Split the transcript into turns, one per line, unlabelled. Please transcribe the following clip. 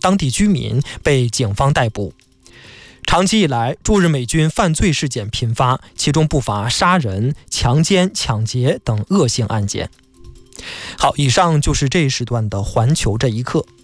当地居民被警方逮捕。长期以来，驻日美军犯罪事件频发，其中不乏杀人、强奸、抢劫等恶性案件。好，以上就是这一时段的环球这一刻。